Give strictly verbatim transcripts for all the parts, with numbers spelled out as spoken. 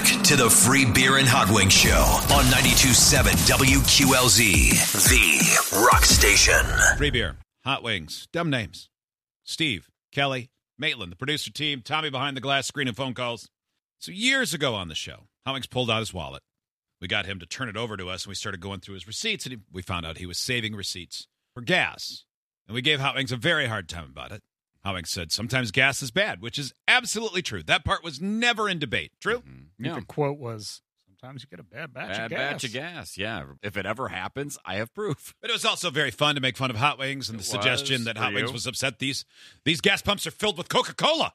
to the Free Beer and Hot Wings Show on ninety-two point seven W Q L Z, the rock station. Free Beer, Hot Wings, dumb names. Steve, Kelly, Maitland, the producer team, Tommy behind the glass screen and phone calls. So years ago on the show, Hot Wings pulled out his wallet. We got him to turn it over to us, and we started going through his receipts, and he, we found out he was saving receipts for gas. And we gave Hot Wings a very hard time about it. Hot Wings said sometimes gas is bad, which is absolutely true. That part was never in debate. True? Mm-hmm. Yeah. The quote was, sometimes you get a bad batch bad of gas. batch of gas, yeah. If it ever happens, I have proof. But it was also very fun to make fun of Hot Wings and the It suggestion was that for Hot Wings you. was upset these these gas pumps are filled with Coca-Cola.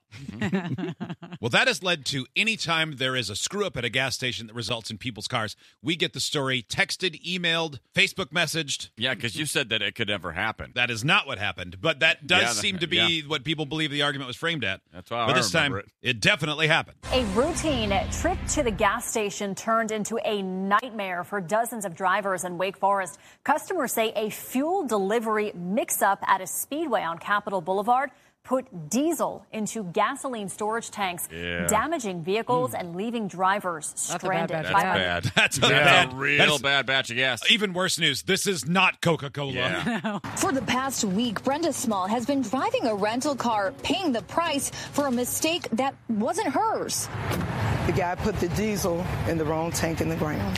Well, that has led to any time there is a screw-up at a gas station that results in people's cars, we get the story texted, emailed, Facebook messaged. Yeah, because you said that it could never happen. That is not what happened, but that does Yeah, seem to be yeah. what people believe the argument was framed at. That's why But I this time, remember it. it. definitely happened. A routine trip to the gas station turned into a nightmare for dozens of drivers in Wake Forest. Customers say a fuel delivery mix-up at a speedway on Capitol Boulevard put diesel into gasoline storage tanks, Yeah. damaging vehicles and leaving drivers a bad stranded. batch of That's Yeah. bad. That's a That's bad- a real that's- bad batch of gas. Even worse news, this is not Coca-Cola. Yeah. For the past week, Brenda Small has been driving a rental car, paying the price for a mistake that wasn't hers. The guy put the diesel in the wrong tank in the ground.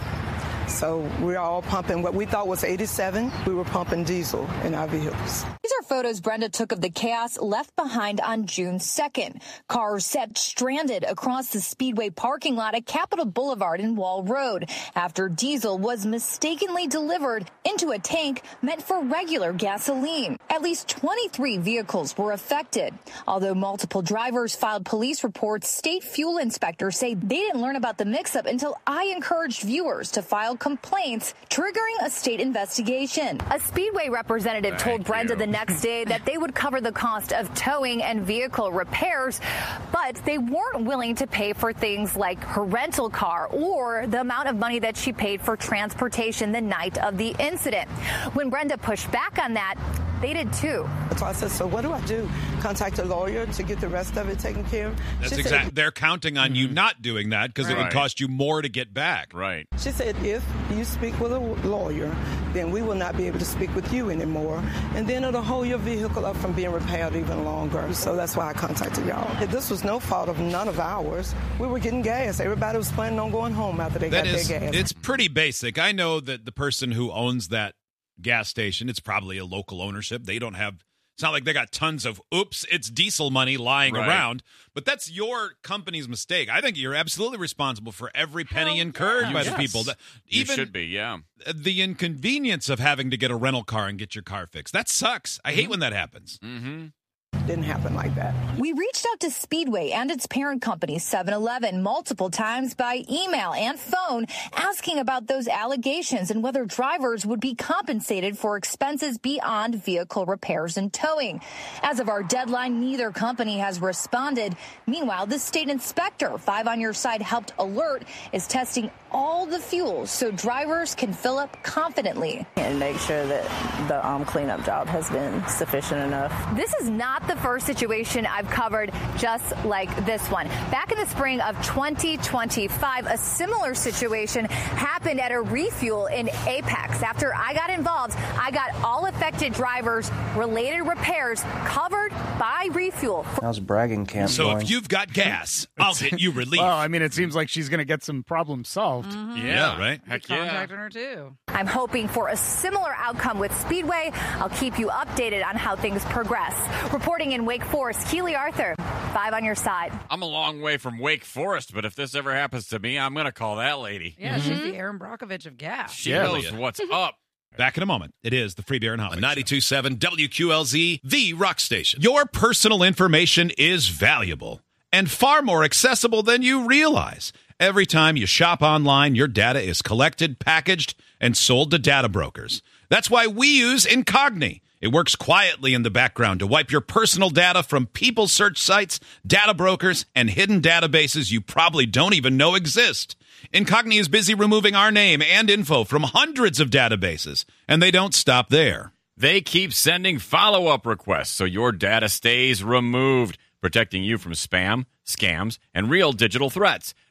So we're all pumping what we thought was eighty-seven. We were pumping diesel in our vehicles. These are photos Brenda took of the chaos left behind on June second. Cars set stranded across the Speedway parking lot at Capitol Boulevard and Wall Road after diesel was mistakenly delivered into a tank meant for regular gasoline. At least twenty-three vehicles were affected. Although multiple drivers filed police reports, state fuel inspectors say they didn't learn about the mix-up until I encouraged viewers to file complaints, triggering a state investigation. A Speedway representative Thank told Brenda you. the next day that they would cover the cost of towing and vehicle repairs, but they weren't willing to pay for things like her rental car or the amount of money that she paid for transportation the night of the incident. When Brenda pushed back on that, they did too. So I said, so what do I do? Contact a lawyer to get the rest of it taken care of? That's She said- exactly. They're counting on you not doing that because it would Right. cost you more to get back. Right. She said, if you speak with a lawyer, then we will not be able to speak with you anymore. And then it'll hold your vehicle up from being repaired even longer. So that's why I contacted y'all. This was no fault of none of ours. We were getting gas. Everybody was planning on going home after they That got is, their gas. it's pretty basic. I know that the person who owns that gas station, it's probably a local ownership. They don't have, it's not like they got tons of, oops, it's diesel money lying Right. around. But that's your company's mistake. I think you're absolutely responsible for every penny Hell incurred yeah. by Yes. the people. That, You even should be, yeah. the inconvenience of having to get a rental car and get your car fixed. That sucks. I hate when that happens. Mm-hmm. Didn't happen like that. We reached out to Speedway and its parent company, seven eleven, multiple times by email and phone, asking about those allegations and whether drivers would be compensated for expenses beyond vehicle repairs and towing. As of our deadline, neither company has responded. Meanwhile, the state inspector, Five on Your Side helped alert, is testing all the fuels so drivers can fill up confidently. And make sure that the um, cleanup job has been sufficient enough. This is not the first situation I've covered just like this one. Back in the spring of twenty twenty-five, a similar situation happened at a refuel in Apex. After I got involved, I got all affected drivers' related repairs covered by refuel. How's bragging camp So going? if you've got gas, I'll get you relief. Well, I mean, it seems like she's going to get some problems solved. Yeah, right? Heck yeah. Contacting her too. I'm hoping for a similar outcome with Speedway. I'll keep you updated on how things progress. Reporting in Wake Forest, Keely Arthur, Five on Your Side. I'm a long way from Wake Forest, but if this ever happens to me, I'm going to call that lady. Yeah, she's the Aaron Brockovich of gas. She Yeah. knows what's up. Back in a moment. It is the Free Beer and Hot Wings ninety-two point seven W Q L Z, the rock station. Your personal information is valuable and far more accessible than you realize. Every time you shop online, your data is collected, packaged, and sold to data brokers. That's why we use Incogni. It works quietly in the background to wipe your personal data from people search sites, data brokers, and hidden databases you probably don't even know exist. Incogni is busy removing our name and info from hundreds of databases, and they don't stop there. They keep sending follow-up requests so your data stays removed, protecting you from spam, scams, and real digital threats.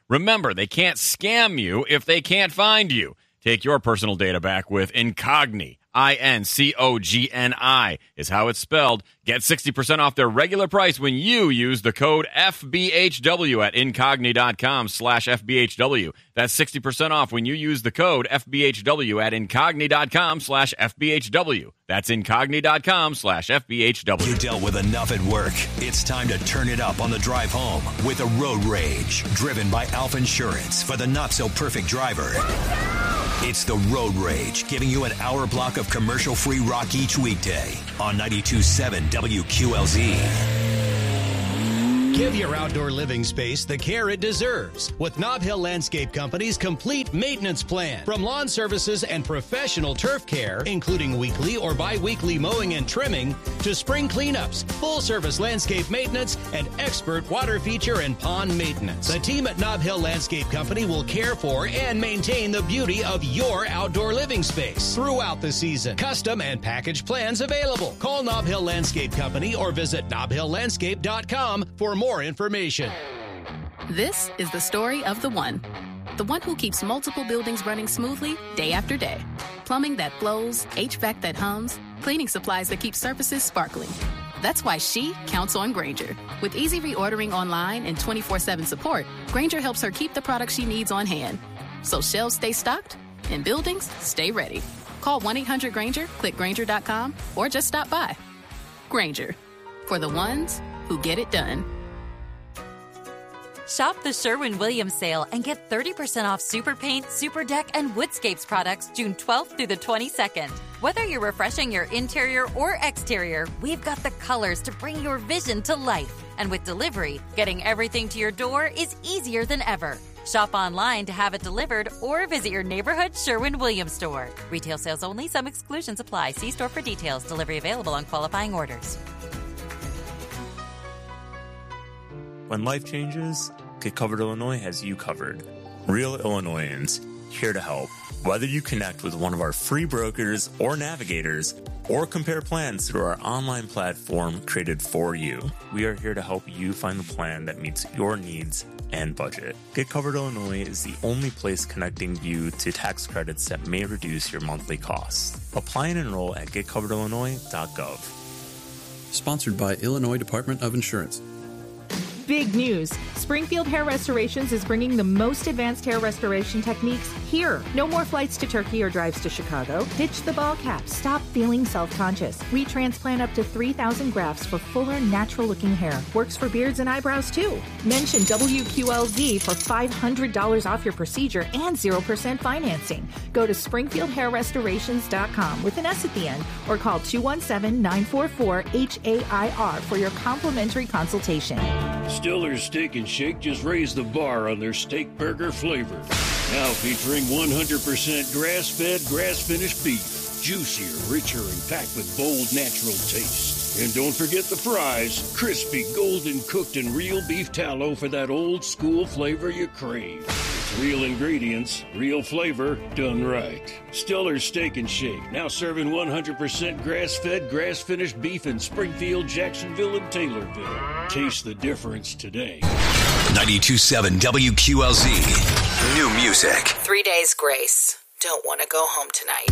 Remember, they can't scam you if they can't find you. Take your personal data back with Incogni. I N C O G N I is how it's spelled. Get sixty percent off their regular price when you use the code F B H W at Incogni.com slash FBHW. That's sixty percent off when you use the code F B H W at Incogni.com slash FBHW. That's Incogni.com slash FBHW. You dealt with enough at work. It's time to turn it up on the drive home with a Road Rage, driven by Alpha Insurance for the not-so-perfect driver. It's the Road Rage, giving you an hour block of commercial-free rock each weekday on ninety-two point seven W Q L Z. Give your outdoor living space the care it deserves with Nob Hill Landscape Company's complete maintenance plan. From lawn services and professional turf care, including weekly or bi-weekly mowing and trimming, to spring cleanups, full-service landscape maintenance, and expert water feature and pond maintenance. The team at Nob Hill Landscape Company will care for and maintain the beauty of your outdoor living space throughout the season. Custom and package plans available. Call Nob Hill Landscape Company or visit nob hill landscape dot com for more information. This is the story of the one. The one who keeps multiple buildings running smoothly day after day. Plumbing that flows, H V A C that hums, cleaning supplies that keep surfaces sparkling. That's why she counts on Grainger. With easy reordering online and twenty-four seven support, Grainger helps her keep the products she needs on hand. So shelves stay stocked and buildings stay ready. Call one eight hundred Grainger, click Grainger dot com, or just stop by. Grainger, for the ones who get it done. Shop the Sherwin-Williams sale and get thirty percent off Super Paint, Super Deck, and Woodscapes products June twelfth through the twenty-second. Whether you're refreshing your interior or exterior, we've got the colors to bring your vision to life. And with delivery, getting everything to your door is easier than ever. Shop online to have it delivered or visit your neighborhood Sherwin-Williams store. Retail sales only. Some exclusions apply. See store for details. Delivery available on qualifying orders. When life changes, Get Covered Illinois has you covered. Real Illinoisans, here to help. Whether you connect with one of our free brokers or navigators, or compare plans through our online platform created for you, we are here to help you find the plan that meets your needs and budget. Get Covered Illinois is the only place connecting you to tax credits that may reduce your monthly costs. Apply and enroll at get covered illinois dot gov. Sponsored by Illinois Department of Insurance. Big news. Springfield Hair Restorations is bringing the most advanced hair restoration techniques here. No more flights to Turkey or drives to Chicago. Ditch the ball cap. Stop feeling self-conscious. We transplant up to three thousand grafts for fuller, natural-looking hair. Works for beards and eyebrows, too. Mention W Q L Z for five hundred dollars off your procedure and zero percent financing. Go to springfield hair restorations dot com with an S at the end or call two one seven, nine four four, H A I R for your complimentary consultation. Stiller's Steak and Shake just raised the bar on their steak burger flavor. Now featuring one hundred percent grass-fed, grass-finished beef. Juicier, richer, and packed with bold, natural taste. And don't forget the fries. Crispy, golden cooked, and real beef tallow for that old-school flavor you crave. It's real ingredients, real flavor, done right. Stiller's Steak and Shake, now serving one hundred percent grass-fed, grass-finished beef in Springfield, Jacksonville, and Taylorville. Taste the difference today. ninety-two point seven W Q L Z. New music. Three Days Grace. Don't want to go home tonight.